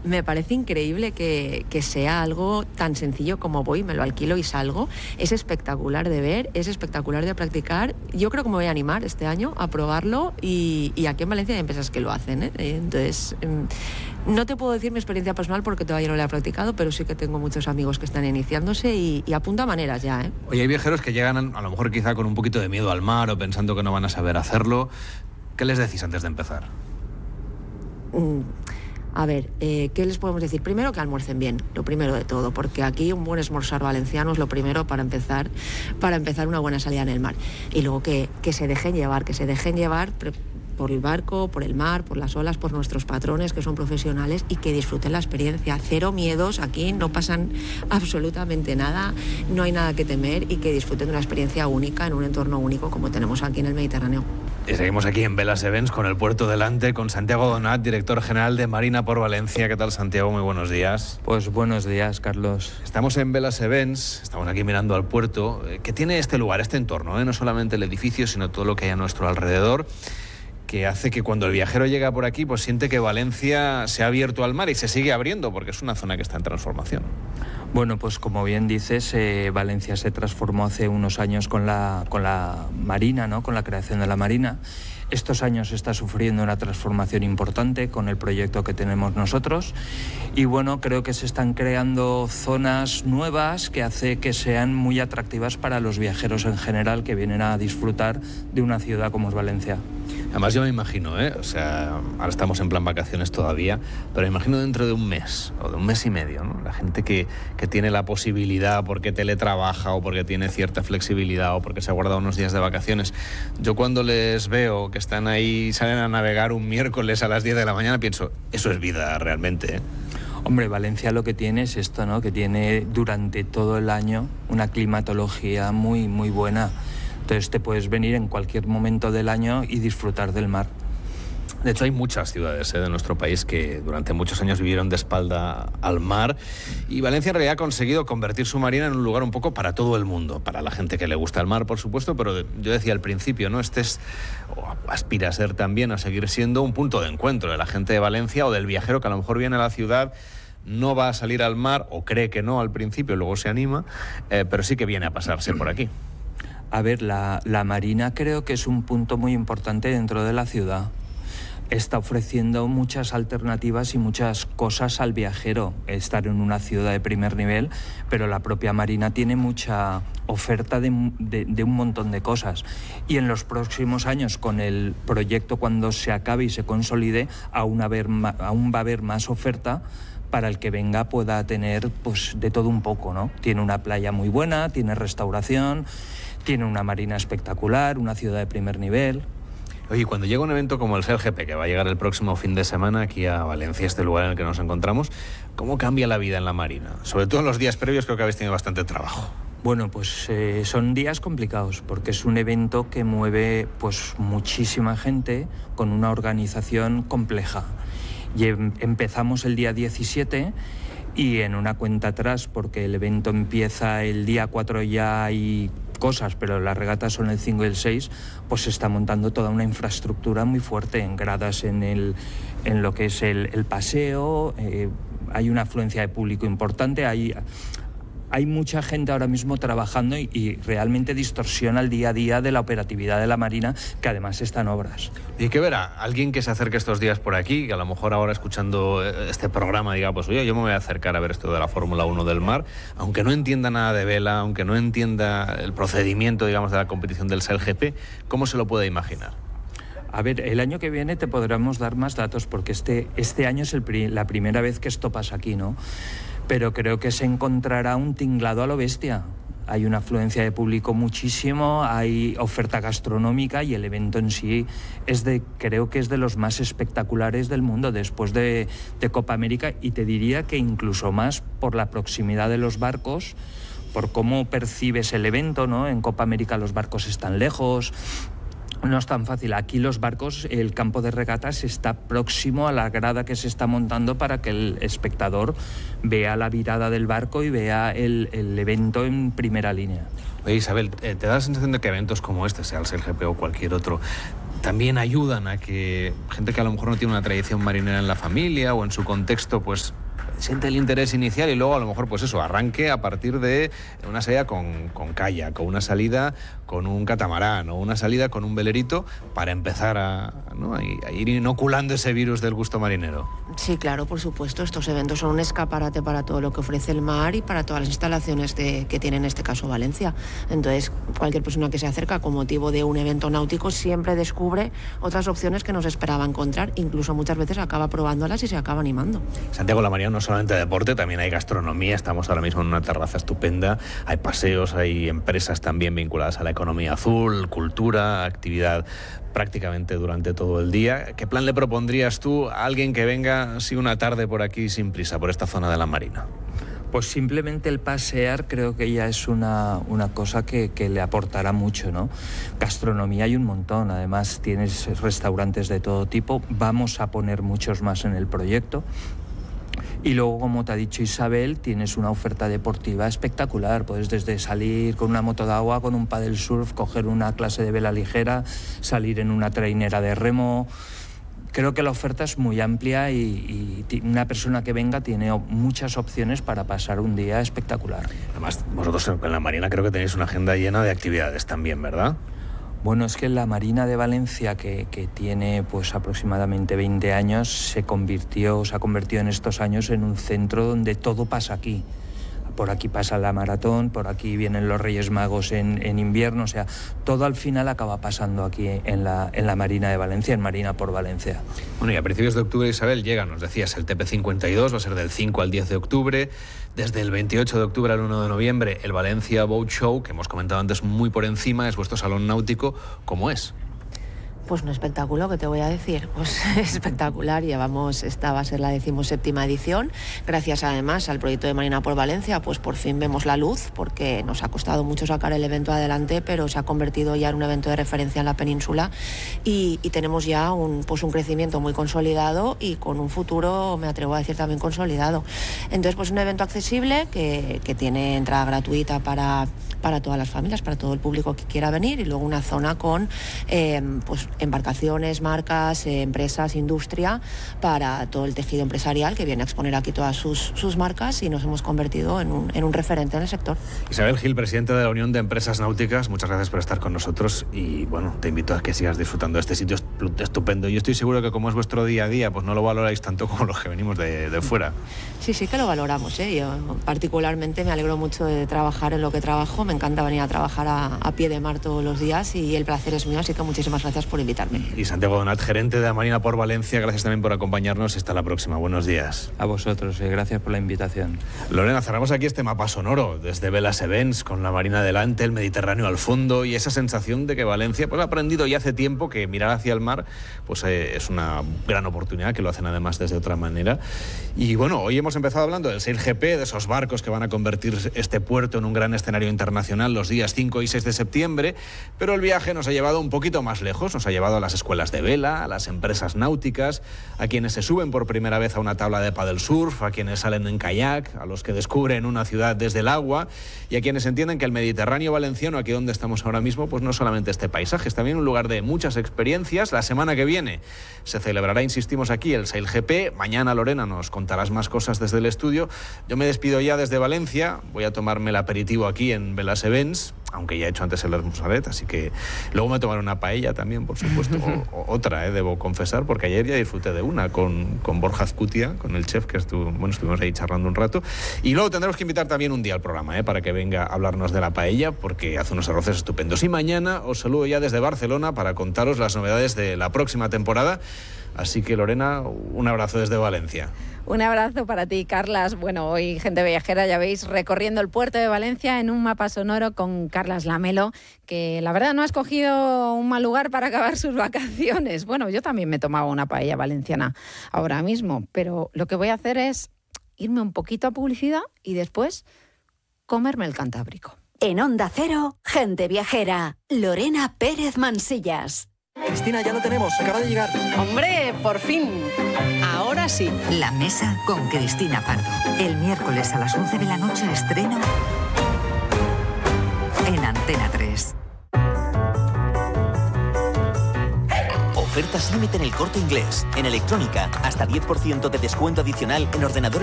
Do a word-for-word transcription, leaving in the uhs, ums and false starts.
me parece increíble que, que sea algo tan sencillo como voy, me lo alquilo y salgo. Es espectacular de ver, es espectacular de practicar. Yo creo que me voy a animar este año a probarlo y, y aquí en Valencia hay empresas que lo hacen, ¿eh? Entonces, no te puedo decir mi experiencia personal porque todavía no la he practicado, pero sí que tengo muchos amigos que están iniciándose y, y apunta maneras ya, ¿eh? Oye, hay viajeros que llegan a lo mejor quizá con un poquito de miedo al mar o pensando que no van a saber hacerlo. ¿Qué les decís antes de empezar? Mm. A ver, eh, ¿qué les podemos decir? Primero que almuercen bien, lo primero de todo, porque aquí un buen esmorzar valenciano es lo primero para empezar, para empezar una buena salida en el mar. Y luego que, que se dejen llevar, que se dejen llevar por el barco, por el mar, por las olas, por nuestros patrones que son profesionales y que disfruten la experiencia. Cero miedos, aquí no pasan absolutamente nada, no hay nada que temer y que disfruten de una experiencia única en un entorno único como tenemos aquí en el Mediterráneo. Y seguimos aquí en Velas Events con el puerto delante, con Santiago Donat, director general de Marina por Valencia. ¿Qué tal, Santiago? Muy buenos días. Pues buenos días, Carlos. Estamos en Velas Events, estamos aquí mirando al puerto. ¿Qué tiene este lugar, este entorno? ¿eh? No solamente el edificio, sino todo lo que hay a nuestro alrededor, que hace que cuando el viajero llega por aquí, pues siente que Valencia se ha abierto al mar y se sigue abriendo, porque es una zona que está en transformación. Bueno, pues como bien dices, eh, Valencia se transformó hace unos años con la, con la Marina, ¿no? Con la creación de la Marina. Estos años está sufriendo una transformación importante con el proyecto que tenemos nosotros y bueno, creo que se están creando zonas nuevas que hace que sean muy atractivas para los viajeros en general que vienen a disfrutar de una ciudad como es Valencia. Además yo me imagino, ¿eh? O sea, ahora estamos en plan vacaciones todavía, pero me imagino dentro de un mes o de un mes y medio, ¿no? La gente que, que tiene la posibilidad porque teletrabaja o porque tiene cierta flexibilidad o porque se ha guardado unos días de vacaciones. Yo cuando les veo que están ahí, salen a navegar un miércoles a las diez de la mañana, pienso, eso es vida realmente, ¿eh? Hombre, Valencia lo que tiene es esto, ¿no? Que tiene durante todo el año una climatología muy, muy buena. Entonces te puedes venir en cualquier momento del año y disfrutar del mar. De hecho, hay muchas ciudades ¿eh? de nuestro país que durante muchos años vivieron de espalda al mar y Valencia en realidad ha conseguido convertir su marina en un lugar un poco para todo el mundo, para la gente que le gusta el mar, por supuesto, pero yo decía al principio, ¿no? Este es, o aspira a ser también, a seguir siendo un punto de encuentro de la gente de Valencia o del viajero que a lo mejor viene a la ciudad, no va a salir al mar o cree que no al principio, luego se anima, eh, pero sí que viene a pasarse por aquí. A ver, la, la Marina creo que es un punto muy importante dentro de la ciudad. Está ofreciendo muchas alternativas y muchas cosas al viajero. Estar en una ciudad de primer nivel, pero la propia Marina tiene mucha oferta de, de, de un montón de cosas. Y en los próximos años, con el proyecto cuando se acabe y se consolide, aún, haber, aún va a haber más oferta para el que venga pueda tener pues, de todo un poco, ¿no? Tiene una playa muy buena, tiene restauración, tiene una marina espectacular, una ciudad de primer nivel. Oye, cuando llega un evento como el S E L G P, que va a llegar el próximo fin de semana aquí a Valencia, este lugar en el que nos encontramos, ¿cómo cambia la vida en la Marina? Sobre todo en los días previos creo que habéis tenido bastante trabajo. Bueno, pues eh, son días complicados porque es un evento que mueve pues muchísima gente con una organización compleja. Y em- empezamos el día diecisiete y en una cuenta atrás, porque el evento empieza el día cuatro, ya hay cosas, pero las regatas son el cinco y el seis, pues se está montando toda una infraestructura muy fuerte en gradas en, el, en lo que es el, el paseo, eh, hay una afluencia de público importante, hay... Hay mucha gente ahora mismo trabajando y, y realmente distorsiona el día a día de la operatividad de la Marina, que además está en obras. ¿Y qué verá? Alguien que se acerque estos días por aquí, que a lo mejor ahora escuchando este programa diga, pues oye, yo me voy a acercar a ver esto de la Fórmula uno del mar, aunque no entienda nada de vela, aunque no entienda el procedimiento, digamos, de la competición del S E L G P, ¿cómo se lo puede imaginar? A ver, el año que viene te podremos dar más datos porque este, este año es el pri- la primera vez que esto pasa aquí, ¿no? Pero creo que se encontrará un tinglado a lo bestia. Hay una afluencia de público muchísimo, hay oferta gastronómica y el evento en sí es de, creo que es de los más espectaculares del mundo después de, de Copa América y te diría que incluso más por la proximidad de los barcos, por cómo percibes el evento, ¿no? En Copa América los barcos están lejos. No es tan fácil. Aquí los barcos, el campo de regatas está próximo a la grada que se está montando para que el espectador vea la virada del barco y vea el, el evento en primera línea. Oye, Isabel, ¿te da la sensación de que eventos como este, sea el S E L G P o cualquier otro, también ayudan a que gente que a lo mejor no tiene una tradición marinera en la familia o en su contexto, pues siente el interés inicial y luego a lo mejor pues eso, arranque a partir de una salida con, con kayak, o una salida con un catamarán, o una salida con un velerito para empezar a, ¿no? a ir inoculando ese virus del gusto marinero. Sí, claro, por supuesto. Estos eventos son un escaparate para todo lo que ofrece el mar y para todas las instalaciones de, que tiene en este caso Valencia. Entonces, cualquier persona que se acerca con motivo de un evento náutico siempre descubre otras opciones que no se esperaba encontrar. Incluso muchas veces acaba probándolas y se acaba animando. Santiago, la Marina no es solamente deporte, también hay gastronomía. Estamos ahora mismo en una terraza estupenda. Hay paseos, hay empresas también vinculadas a la economía azul, cultura, actividad prácticamente durante todo el día. ¿Qué plan le propondrías tú a alguien que venga así una tarde por aquí sin prisa, por esta zona de la Marina? Pues simplemente el pasear creo que ya es una, una cosa que, que le aportará mucho, ¿no? Gastronomía hay un montón, además tienes restaurantes de todo tipo, vamos a poner muchos más en el proyecto. Y luego, como te ha dicho Isabel, tienes una oferta deportiva espectacular. Puedes desde salir con una moto de agua, con un paddle surf, coger una clase de vela ligera, salir en una trainera de remo. Creo que la oferta es muy amplia y, y una persona que venga tiene muchas opciones para pasar un día espectacular. Además, vosotros en la Marina creo que tenéis una agenda llena de actividades también, ¿verdad? Bueno, es que la Marina de Valencia, que, que tiene pues aproximadamente veinte años, se convirtió, se ha convertido en estos años en un centro donde todo pasa aquí. Por aquí pasa la maratón, por aquí vienen los Reyes Magos en, en invierno, o sea, todo al final acaba pasando aquí en la, en la Marina de Valencia, en Marina por Valencia. Bueno, y a principios de octubre, Isabel, llega, nos decías, el T P cincuenta y dos, va a ser del cinco al diez de octubre, desde el veintiocho de octubre al uno de noviembre, el Valencia Boat Show, que hemos comentado antes muy por encima, es vuestro salón náutico. ¿Cómo es? Pues un espectáculo, ¿qué te voy a decir? Pues espectacular. Llevamos, esta va a ser la decimoséptima edición. Gracias además al proyecto de Marina por Valencia, pues por fin vemos la luz, porque nos ha costado mucho sacar el evento adelante, pero se ha convertido ya en un evento de referencia en la península y, y tenemos ya un, pues un crecimiento muy consolidado y con un futuro, me atrevo a decir, también consolidado. Entonces, pues un evento accesible que, que tiene entrada gratuita para, para todas las familias, para todo el público que quiera venir, y luego una zona con eh, pues embarcaciones, marcas, eh, empresas, industria, para todo el tejido empresarial que viene a exponer aquí todas sus, sus marcas, y nos hemos convertido en un, en un referente en el sector. Isabel Gil, presidenta de la Unión de Empresas Náuticas, muchas gracias por estar con nosotros y bueno, te invito a que sigas disfrutando de este sitio estupendo. Yo estoy seguro que como es vuestro día a día, pues no lo valoráis tanto como los que venimos de, de fuera. Sí, sí que lo valoramos, ¿eh? Yo particularmente me alegro mucho de trabajar en lo que trabajo, me encanta venir a trabajar a, a pie de mar todos los días y el placer es mío, así que muchísimas gracias por invitarme. Y Santiago Donat, gerente de la Marina por Valencia, gracias también por acompañarnos. Hasta la próxima. Buenos días. A vosotros, eh, gracias por la invitación. Lorena, cerramos aquí este mapa sonoro desde Velas Events, con la Marina delante, el Mediterráneo al fondo y esa sensación de que Valencia pues, ha aprendido ya hace tiempo que mirar hacia el mar pues, eh, es una gran oportunidad, que lo hacen además desde otra manera. Y bueno, hoy hemos empezado hablando del Sail G P, de esos barcos que van a convertir este puerto en un gran escenario internacional los días cinco y seis de septiembre, pero el viaje nos ha llevado un poquito más lejos, nos ha llevado a las escuelas de vela, a las empresas náuticas, a quienes se suben por primera vez a una tabla de paddle surf, a quienes salen en kayak, a los que descubren una ciudad desde el agua y a quienes entienden que el Mediterráneo valenciano, aquí donde estamos ahora mismo, pues no solamente este paisaje, es también un lugar de muchas experiencias. La semana que viene se celebrará, insistimos aquí, el Sail G P. Mañana, Lorena, nos contarás más cosas desde el estudio. Yo me despido ya desde Valencia, voy a tomarme el aperitivo aquí en Velas Events, aunque ya he hecho antes el Hermosalet, así que luego me tomaré una paella también, por supuesto, o, o otra, eh, debo confesar, porque ayer ya disfruté de una con, con Borja Azcutia, con el chef, que estuvo, bueno, estuvimos ahí charlando un rato, y luego tendremos que invitar también un día al programa, eh, para que venga a hablarnos de la paella, porque hace unos arroces estupendos. Y mañana os saludo ya desde Barcelona para contaros las novedades de la próxima temporada, así que Lorena, un abrazo desde Valencia. Un abrazo para ti, Carlas. Bueno, hoy Gente Viajera, ya veis, recorriendo el puerto de Valencia en un mapa sonoro con Carlas Lamelo, que la verdad no ha escogido un mal lugar para acabar sus vacaciones. Bueno, yo también me tomaba una paella valenciana ahora mismo, pero lo que voy a hacer es irme un poquito a publicidad y después comerme el Cantábrico. En Onda Cero, Gente Viajera, Lorena Pérez Mansillas. Cristina, ya lo tenemos, acaba de llegar. ¡Hombre, por fin! Ahora sí. La Mesa con Cristina Pardo. El miércoles a las once de la noche estreno en Antena tres. Ofertas límite en El Corte Inglés. En electrónica, hasta diez por ciento de descuento adicional en ordenadores